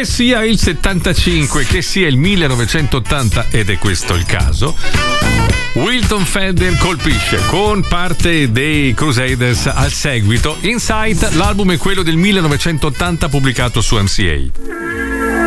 Che sia il 75, che sia il 1980, ed è questo il caso, Wilton Fadden colpisce con parte dei Crusaders al seguito. Insight, l'album è quello del 1980 pubblicato su MCA.